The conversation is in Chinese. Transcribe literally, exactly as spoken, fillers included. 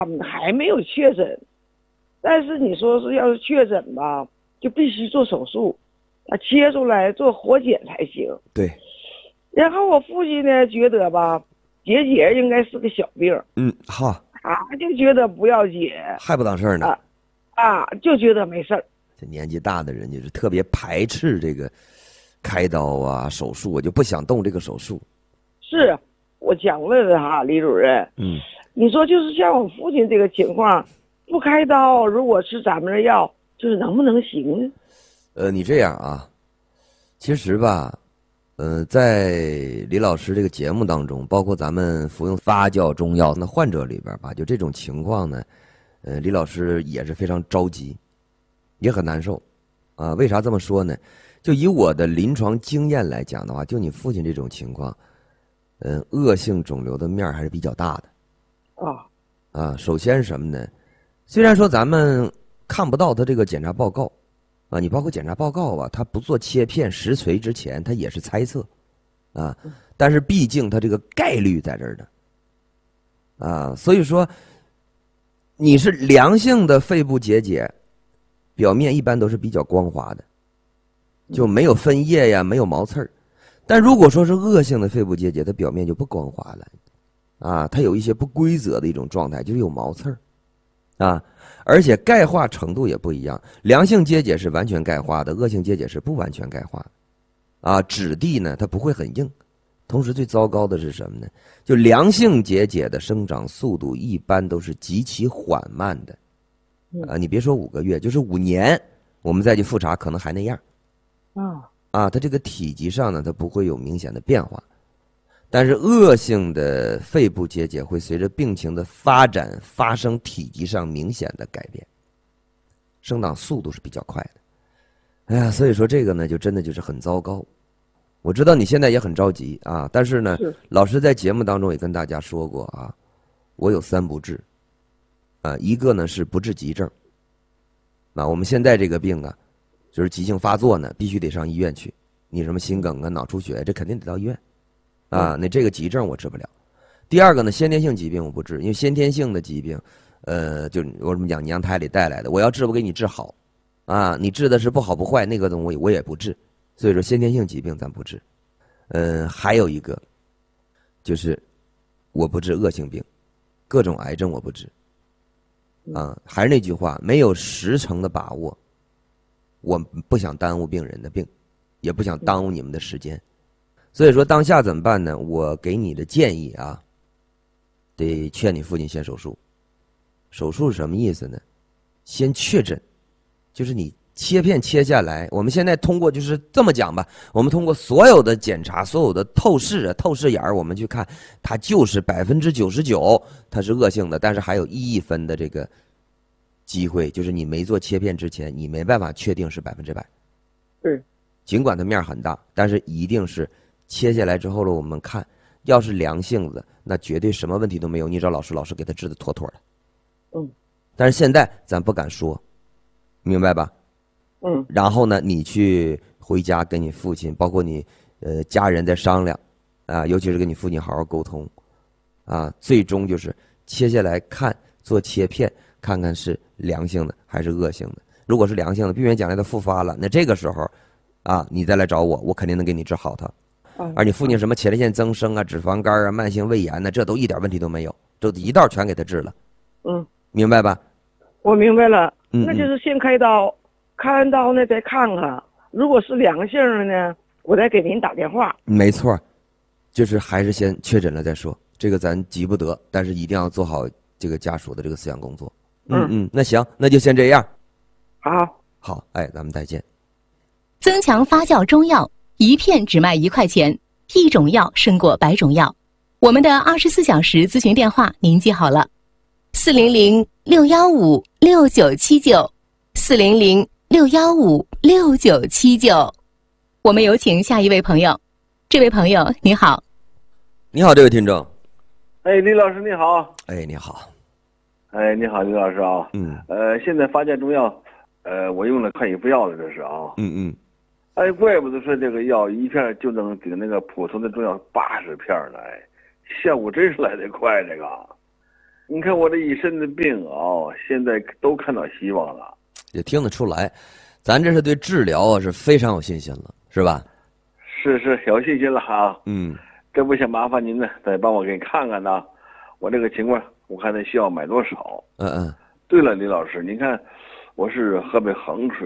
还没有确诊，但是你说是要是确诊吧，就必须做手术，啊，切出来做活检才行。 对。 然后我父亲呢觉得吧，结节应该是个小病， 嗯，好， 他就觉得不要紧， 还不当事儿呢。 啊啊，就觉得没事儿。 这年纪大的人就是特别排斥这个开刀啊、手术，我就不想动这个手术。 是，我想问问哈，李主任， 嗯， 你说就是像我父亲这个情况，不开刀，如果吃咱们的药，就是能不能行呢？ 呃，你这样啊，其实吧，呃，在李老师这个节目当中，包括咱们服用发酵中药那患者里边吧，就这种情况呢，呃，李老师也是非常着急，也很难受，啊，为啥这么说呢？就以我的临床经验来讲的话，就你父亲这种情况，嗯、呃，恶性肿瘤的面还是比较大的。 啊啊，首先是什么呢？虽然说咱们看不到他这个检查报告，啊，你包括检查报告吧，他不做切片实锤之前，他也是猜测，啊，但是毕竟他这个概率在这儿呢，啊，所以说你是良性的肺部结节，表面一般都是比较光滑的，就没有分叶呀，没有毛刺儿。但如果说是恶性的肺部结节，它表面就不光滑了，啊，它有一些不规则的一种状态，就是有毛刺儿，啊，而且钙化程度也不一样。良性结节是完全钙化的，恶性结节是不完全钙化的，啊，质地呢它不会很硬。同时最糟糕的是什么呢？就良性结节的生长速度一般都是极其缓慢的，啊，你别说五个月，就是五年，我们再去复查可能还那样。 啊啊，它这个体积上呢，它不会有明显的变化，但是恶性的肺部结节会随着病情的发展发生体积上明显的改变，生长速度是比较快的。哎呀，所以说这个呢，就真的就是很糟糕。我知道你现在也很着急啊，但是呢， 是老师在节目当中也跟大家说过啊，我有三不治，啊，一个呢是不治急症，那我们现在这个病啊，就是急性发作呢，必须得上医院去。你什么心梗啊、脑出血，这肯定得到医院，啊，那这个急症我治不了。第二个呢，先天性疾病我不治，因为先天性的疾病，呃，就我怎么讲，娘胎里带来的，我要治我给你治好，啊，你治的是不好不坏，那个东西我也不治。所以说先天性疾病咱不治。呃，还有一个，就是我不治恶性病，各种癌症我不治。啊，还是那句话，没有十成的把握。我不想耽误病人的病，也不想耽误你们的时间，所以说当下怎么办呢？我给你的建议啊，得劝你父亲先手术。手术是什么意思呢？先确诊，就是你切片切下来，我们现在通过就是这么讲吧，我们通过所有的检查，所有的透视啊、透视眼儿，我们去看，它就是百分之九十九它是恶性的，但是还有一亿分的这个机会，就是你没做切片之前，你没办法确定是百分之百。 对， 尽管它面很大，但是一定是切下来之后了，我们看，要是良性的，那绝对什么问题都没有，你找老师，老师给他治的妥妥的。 嗯， 但是现在咱不敢说，明白吧？ 嗯， 然后呢，你去回家跟你父亲，包括你呃家人在商量，啊，尤其是跟你父亲好好沟通，啊，最终就是切下来看，做切片，看看是良性的还是恶性的。如果是良性的，避免将来它复发了，那这个时候，啊，你再来找我，我肯定能给你治好它。而你父亲什么前列腺增生啊、脂肪肝啊、慢性胃炎呢，这都一点问题都没有，这一道全给他治了。 嗯， 明白吧？ 我明白了， 嗯嗯那就是先开刀，开完刀呢再看看，如果是良性的呢，我再给您打电话。 没错，就是还是先确诊了再说，这个咱急不得，但是一定要做好这个家属的这个思想工作。嗯嗯，那行，那就先这样。 好， 好，哎，咱们再见。 增强发酵中药，一片只卖一块钱，一种药胜过百种药。我们的二十四小时咨询电话您记好了，四零零六幺五六九七九，四零零六幺五六九七九。我们有请下一位朋友。这位朋友你好。 你好，这位听众。 哎，李老师你好。 哎，你好。 哎，你好，李老师啊。 嗯。 呃，现在发酵中药，呃，我用了快一副药了，这是啊。 嗯嗯。 哎，怪不得说这个药一片就能顶那个普通的中药八十片呢，哎，效果真是来得快，这个。 你看我这一身的病啊，现在都看到希望了。 也听得出来，咱这是对治疗啊是非常有信心了，是吧？ 是是，有信心了哈。 嗯， 这不想麻烦您呢，再帮我给你看看呢。我这个情况，我看他需要买多少。 嗯嗯。 对了，李老师，您看，我是河北衡水